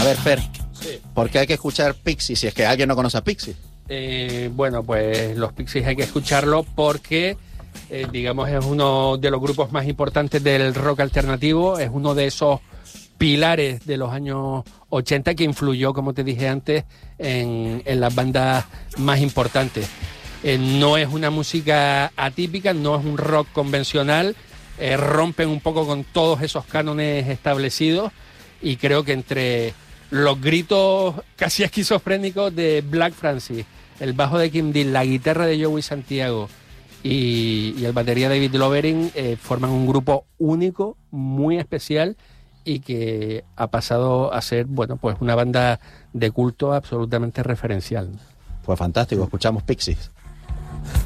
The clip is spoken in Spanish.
A ver, Fer, Sí. ¿por qué hay que escuchar Pixies si es que alguien no conoce a Pixies? Bueno, pues los Pixies hay que escucharlo porque, digamos, es uno de los grupos más importantes del rock alternativo, es uno de esos pilares de los años 80 que influyó, como te dije antes, en las bandas más importantes. No es una música atípica, no es un rock convencional, rompen un poco con todos esos cánones establecidos y creo que entre los gritos casi esquizofrénicos de Black Francis, el bajo de Kim Deal, la guitarra de Joey Santiago y el batería de David Lovering forman un grupo único, muy especial y que ha pasado a ser, bueno, pues una banda de culto absolutamente referencial. Pues fantástico, escuchamos Pixies.